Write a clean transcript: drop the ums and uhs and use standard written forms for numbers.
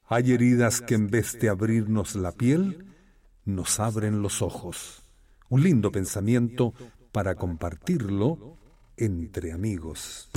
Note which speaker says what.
Speaker 1: Hay heridas que en vez de abrirnos la piel, nos abren los ojos. Un lindo pensamiento para compartirlo entre amigos.